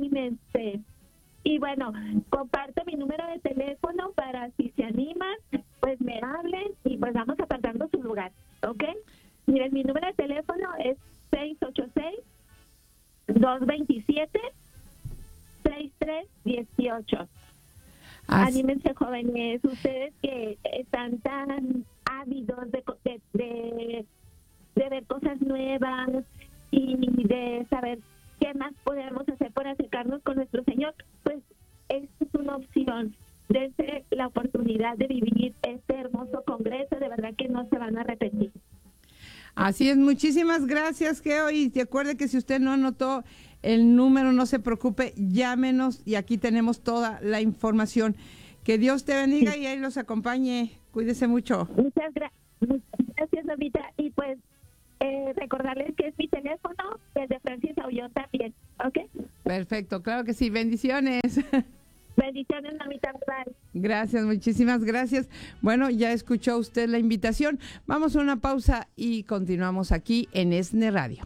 anímense. Y bueno, comparto mi número de teléfono para si se animan, pues me hablen y pues vamos apartando su lugar, ¿ok? Miren, mi número de teléfono es 686-227-6318. Anímense, jóvenes, ustedes que están tan ávidos de ver cosas nuevas y de saber qué más podemos hacer por acercarnos con nuestro Señor, pues esta es una opción. Dense la oportunidad de vivir este hermoso congreso, de verdad que no se van a arrepentir. Así es, muchísimas gracias, Geo, y recuerde que si usted no anotó el número, no se preocupe, llámenos y aquí tenemos toda la información. Que Dios te bendiga y ahí los acompañe. Cuídese mucho. Muchas gracias, Lupita. Y pues recordarles que es mi teléfono, el de Francis Aullón también, ¿ok? Perfecto, claro que sí. Bendiciones. Bendiciones, mamita. Bye. Gracias, muchísimas gracias. Bueno, ya escuchó usted la invitación. Vamos a una pausa y continuamos aquí en ESNE Radio.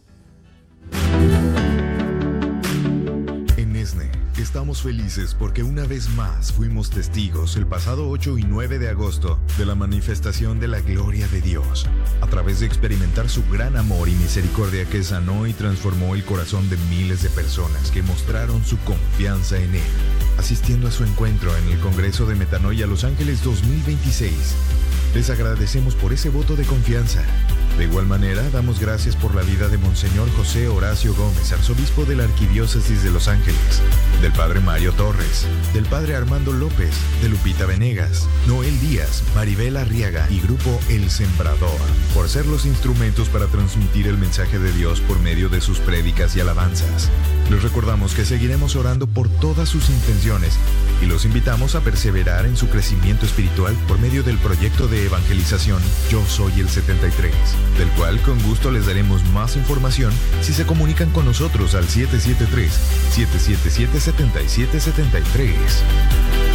En ESNE estamos felices porque una vez más fuimos testigos el pasado 8 y 9 de agosto de la manifestación de la gloria de Dios, a través de experimentar su gran amor y misericordia que sanó y transformó el corazón de miles de personas que mostraron su confianza en Él, asistiendo a su encuentro en el Congreso de Metanoia Los Ángeles 2026. Les agradecemos por ese voto de confianza. De igual manera, damos gracias por la vida de Monseñor José Horacio Gómez, arzobispo de la Arquidiócesis de Los Ángeles, del Padre Mario Torres, del Padre Armando López, de Lupita Venegas, Noel Díaz, Maribel Arriaga y Grupo El Sembrador, por ser los instrumentos para transmitir el mensaje de Dios por medio de sus prédicas y alabanzas. Les recordamos que seguiremos orando por todas sus intenciones y los invitamos a perseverar en su crecimiento espiritual por medio del proyecto de evangelización Yo Soy el 73, del cual con gusto les daremos más información si se comunican con nosotros al 773-777-7773.